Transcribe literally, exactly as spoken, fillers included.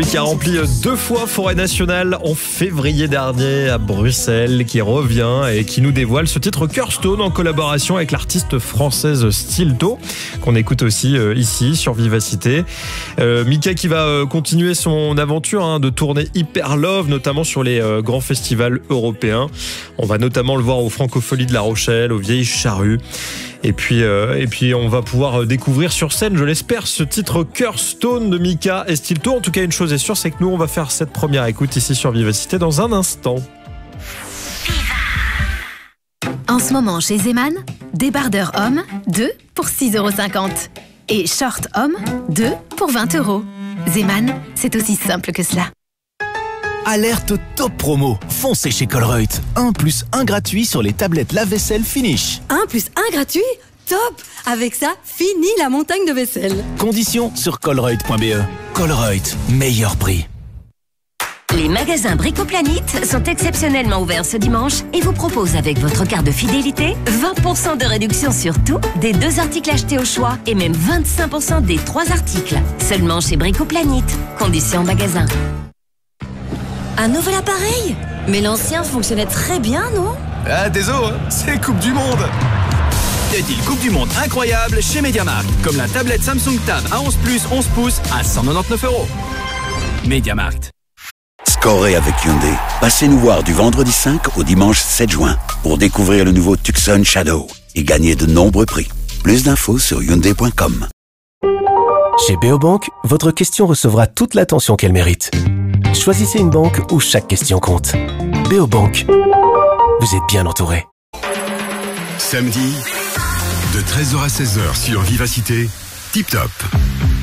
Qui a rempli deux fois Forêt Nationale en février dernier à Bruxelles, qui revient et qui nous dévoile ce titre Kirstone en collaboration avec l'artiste française Stilto, qu'on écoute aussi euh, ici sur Vivacité. Euh, Mika qui va euh, continuer son aventure hein, de tournée Hyper Love, notamment sur les euh, grands festivals européens. On va notamment le voir aux Francopholies de La Rochelle, aux Vieilles Charrues. Et puis, euh, et puis on va pouvoir découvrir sur scène, je l'espère, ce titre Kirstone de Mika et Stilto. En tout cas, une chose est sûre, c'est que nous, on va faire cette première écoute ici sur Vivacité dans un instant. En ce moment, chez Zeman, débardeur homme, deux pour six euros cinquante. Et short homme, deux pour vingt euros. Zeman, c'est aussi simple que cela. Alerte top promo. Foncez chez Colruyt. un plus un gratuit sur les tablettes lave-vaisselle Finish. un plus un gratuit? Top! Avec ça, fini la montagne de vaisselle. Conditions sur colruyt point b e. Colruyt, meilleur prix. Les magasins Bricoplanite sont exceptionnellement ouverts ce dimanche et vous proposent avec votre carte de fidélité vingt pour cent de réduction sur tout, des deux articles achetés au choix et même vingt-cinq pour cent des trois articles. Seulement chez Bricoplanite. Conditions en magasin. Un nouvel appareil? Mais l'ancien fonctionnait très bien, non? Ah, désolé, hein, c'est Coupe du Monde. Est-il Coupe du Monde incroyable chez MediaMarkt, comme la tablette Samsung Tab A onze plus onze pouces à cent quatre-vingt-dix-neuf euros. MediaMarkt. Scorez avec Hyundai. Passez nous voir du vendredi cinq au dimanche sept juin pour découvrir le nouveau Tucson Shadow et gagner de nombreux prix. Plus d'infos sur hyundai point com. Chez Beobank, votre question recevra toute l'attention qu'elle mérite. Choisissez une banque où chaque question compte. Beobank. Vous êtes bien entouré. Samedi, de treize heures à seize heures sur Vivacité, Tip Top.